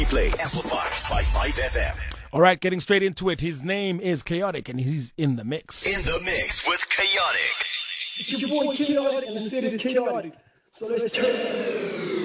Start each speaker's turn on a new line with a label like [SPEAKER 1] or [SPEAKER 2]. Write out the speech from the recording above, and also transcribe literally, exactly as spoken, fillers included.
[SPEAKER 1] Plays amplified by five F M.
[SPEAKER 2] All right, getting straight into it. His name is Chaotic, and he's in the mix.
[SPEAKER 1] In the mix with Chaotic.
[SPEAKER 3] It's your boy Chaotic, and the city's chaotic. So let's turn.